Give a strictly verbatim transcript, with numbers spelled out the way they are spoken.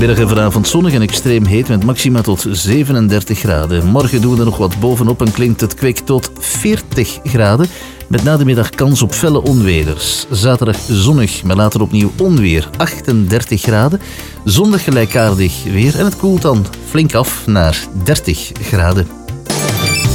Middag en vanavond zonnig en extreem heet met maxima tot zevenendertig graden. Morgen doen we er nog wat bovenop en klinkt het kwik tot veertig graden. Met na de middag kans op felle onweders. Zaterdag zonnig, maar later opnieuw onweer, achtendertig graden. Zondag gelijkaardig weer en het koelt dan flink af naar dertig graden.